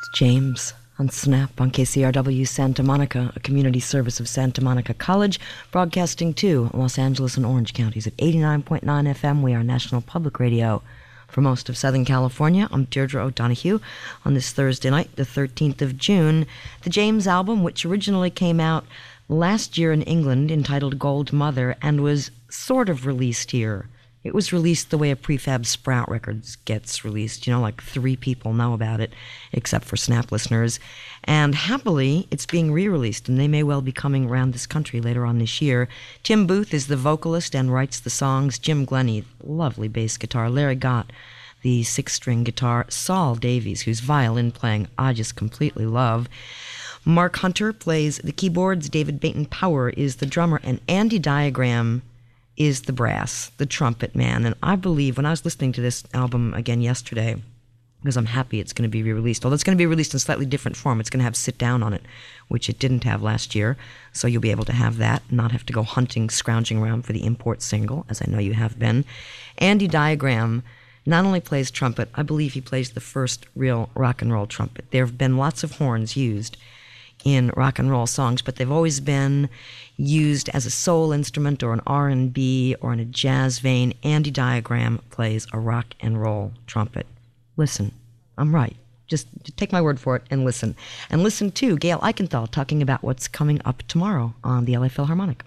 James on Snap on KCRW Santa Monica, a community service of Santa Monica College, broadcasting to Los Angeles and Orange counties at 89.9 FM. We are National Public Radio for most of Southern California. I'm Deirdre O'Donoghue. On this Thursday night, the 13th of June, the James album, which originally came out last year in England, entitled Gold Mother, and was sort of released here. It was released the way a prefab Sprout Records gets released. You know, like 3 people know about it, except for Snap listeners. And happily, it's being re-released, and they may well be coming around this country later on this year. Tim Booth is the vocalist and writes the songs. Jim Glennie, lovely bass guitar. Larry Gott, the 6-string guitar. Saul Davies, whose violin playing I just completely love. Mark Hunter plays the keyboards. David Baton Power is the drummer. And Andy Diagram is the brass, the trumpet man. And I believe, when I was listening to this album again yesterday, because I'm happy it's going to be re-released, although it's going to be released in slightly different form. It's going to have Sit Down on it, which it didn't have last year. So you'll be able to have that, not have to go hunting, scrounging around for the import single, as I know you have been. Andy Diagram not only plays trumpet, I believe he plays the first real rock and roll trumpet. There have been lots of horns used in rock and roll songs, but they've always been used as a soul instrument or an R&B or in a jazz vein. Andy Diagram plays a rock and roll trumpet. Listen, I'm right. Just take my word for it and listen. And listen to Gail Eichenthal talking about what's coming up tomorrow on the LA Philharmonic.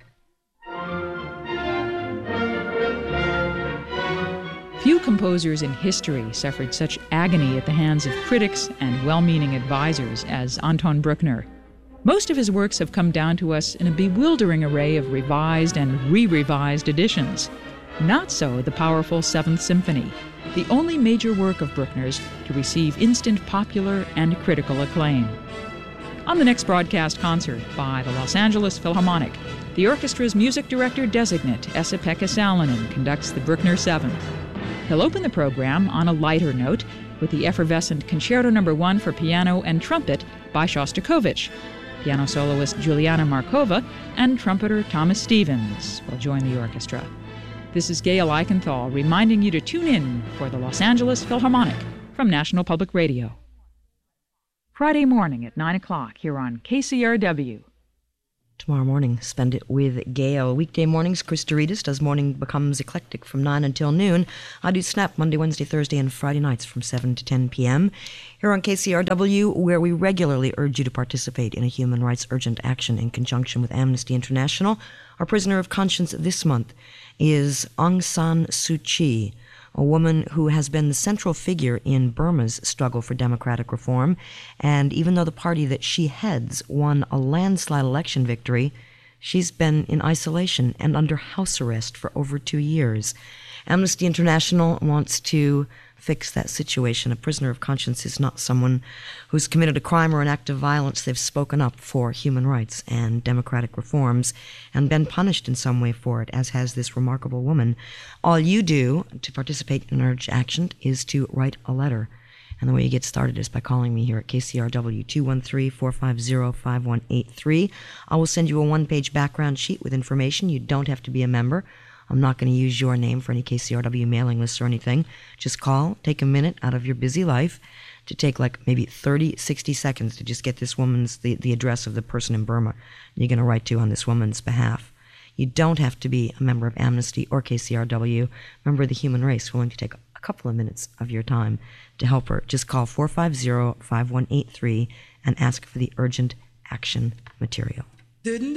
Few composers in history suffered such agony at the hands of critics and well-meaning advisors as Anton Bruckner. Most of his works have come down to us in a bewildering array of revised and re-revised editions. Not so the powerful Seventh Symphony, the only major work of Bruckner's to receive instant popular and critical acclaim. On the next broadcast concert by the Los Angeles Philharmonic, the orchestra's music director designate, Esa-Pekka Salonen, conducts the Bruckner Seventh. He'll open the program on a lighter note with the effervescent Concerto No. 1 for piano and trumpet by Shostakovich. Piano soloist Juliana Markova and trumpeter Thomas Stevens will join the orchestra. This is Gail Eichenthal reminding you to tune in for the Los Angeles Philharmonic from National Public Radio. Friday morning at 9 o'clock here on KCRW. Tomorrow morning, spend it with Gail. Weekday mornings, Chris Douridas does Morning Becomes Eclectic from 9 until noon. I do Snap Monday, Wednesday, Thursday, and Friday nights from 7 to 10 p.m. Here on KCRW, where we regularly urge you to participate in a human rights urgent action in conjunction with Amnesty International. Our prisoner of conscience this month is Aung San Suu Kyi, a woman who has been the central figure in Burma's struggle for democratic reform. And even though the party that she heads won a landslide election victory, she's been in isolation and under house arrest for over 2 years. Amnesty International wants to fix that situation. A prisoner of conscience is not someone who's committed a crime or an act of violence. They've spoken up for human rights and democratic reforms and been punished in some way for it, as has this remarkable woman. All you do to participate in Urge Action is to write a letter. And the way you get started is by calling me here at KCRW 213-450-5183. I will send you a one-page background sheet with information. You don't have to be a member. I'm not going to use your name for any KCRW mailing lists or anything. Just call, take a minute out of your busy life to take like maybe 30, 60 seconds to just get this woman's, the address of the person in Burma you're going to write to on this woman's behalf. You don't have to be a member of Amnesty or KCRW, member of the human race, willing to take a couple of minutes of your time to help her. Just call 450-5183 and ask for the urgent action material.